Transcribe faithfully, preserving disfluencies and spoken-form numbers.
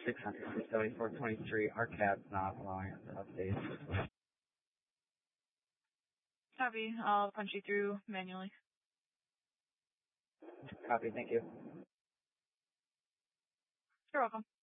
six hundred seventy-four twenty-three. Our cab's not allowing us to update. Copy. I'll punch you through manually. Copy. Thank you. You're welcome.